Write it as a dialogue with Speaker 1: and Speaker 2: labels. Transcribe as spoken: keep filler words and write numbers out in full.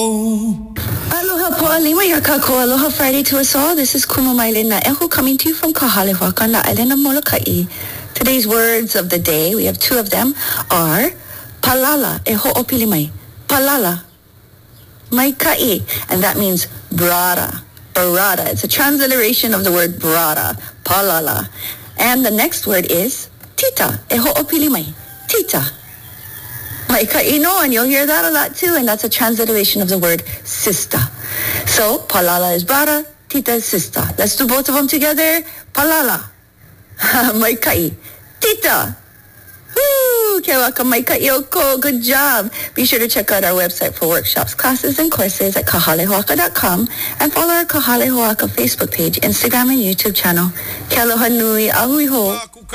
Speaker 1: Aloha po'alima yakako. Aloha Friday to us all. This is Kumu Maile na Ehu coming to you from Kahalehuaka on the island of Molokai. Today's words of the day, we have two of them, are palala, eho opilimai. Palala, maikai, and that means brada, barada. It's a transliteration of the word brada, palala. And the next word is tita, eho opilimai, tita. Maikaino, and you'll hear that a lot too, and that's a transliteration of the word sister. So, palala is brada, tita is sister. Let's do both of them together. Palala. Maikai. Tita. Woo! Kewaka maikai oko. Good job. Be sure to check out our website for workshops, classes, and courses at kahalehoaka dot com and follow our Kahalehoaka Facebook page, Instagram, and YouTube channel. Ke aloha nui. Ahui ho.